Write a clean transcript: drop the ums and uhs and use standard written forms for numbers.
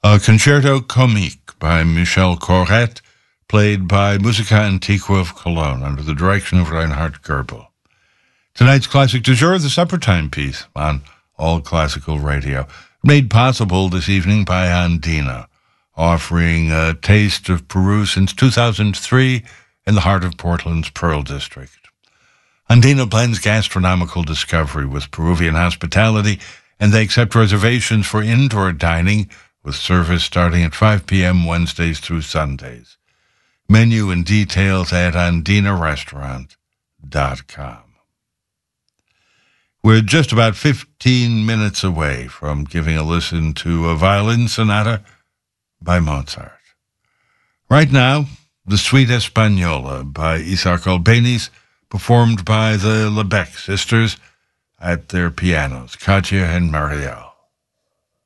A concerto comique by Michel Corrette, played by Musica Antiqua of Cologne under the direction of Reinhard Goebel. Tonight's classic du jour, the supper time piece on All Classical Radio, made possible this evening by Andina, offering a taste of Peru since 2003 in the heart of Portland's Pearl District. Andina blends gastronomical discovery with Peruvian hospitality, and they accept reservations for indoor dining with service starting at 5 p.m. Wednesdays through Sundays. Menu and details at andinarestaurant.com. We're just about 15 minutes away from giving a listen to a violin sonata by Mozart. Right now, the Suite Española by Isaac Albéniz, performed by the Lebec sisters at their pianos, Katya and Marielle.